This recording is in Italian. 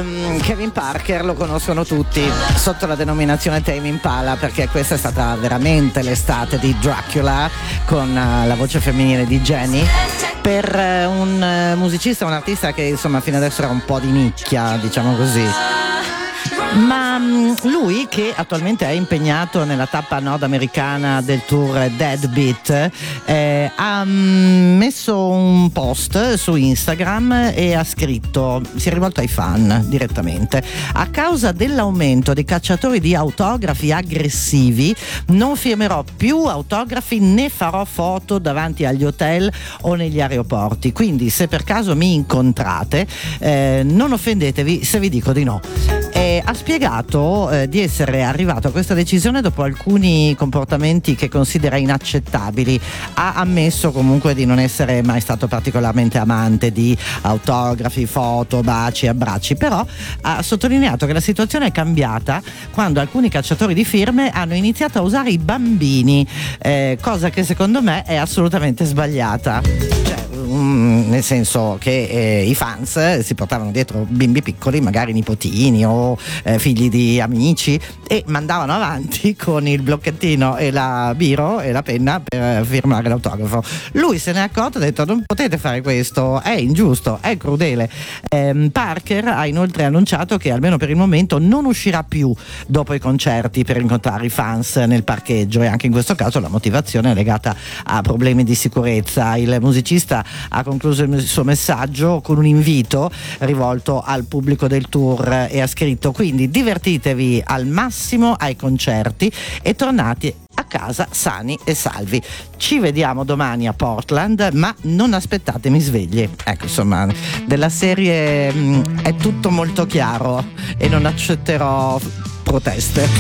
Kevin Parker lo conoscono tutti sotto la denominazione Tame Impala, perché questa è stata veramente l'estate di Dracula con la voce femminile di Jenny. Per un musicista, un artista che insomma fino adesso era un po' di nicchia, diciamo così. Ma lui, che attualmente è impegnato nella tappa nordamericana del tour Deadbeat, ha messo un post su Instagram e ha scritto, si è rivolto ai fan direttamente: a causa dell'aumento dei cacciatori di autografi aggressivi non firmerò più autografi né farò foto davanti agli hotel o negli aeroporti, quindi se per caso mi incontrate non offendetevi se vi dico di no. Ha spiegato di essere arrivato a questa decisione dopo alcuni comportamenti che considera inaccettabili. Ha ammesso comunque di non essere mai stato particolarmente amante di autografi, foto, baci, abbracci, però ha sottolineato che la situazione è cambiata quando alcuni cacciatori di firme hanno iniziato a usare i bambini, cosa che secondo me è assolutamente sbagliata. Nel senso che i fans si portavano dietro bimbi piccoli, magari nipotini o figli di amici, e mandavano avanti con il blocchettino e la biro e la penna per firmare l'autografo. Lui se ne è accorto e ha detto: non potete fare questo, è ingiusto, è crudele. Parker ha inoltre annunciato che almeno per il momento non uscirà più dopo i concerti per incontrare i fans nel parcheggio, e anche in questo caso la motivazione è legata a problemi di sicurezza. Il musicista ha concluso il suo messaggio con un invito rivolto al pubblico del tour e ha scritto: quindi divertitevi al massimo ai concerti e tornate a casa sani e salvi. Ci vediamo domani a Portland, ma non aspettatemi svegli. Ecco, insomma, della serie è tutto molto chiaro e non accetterò proteste.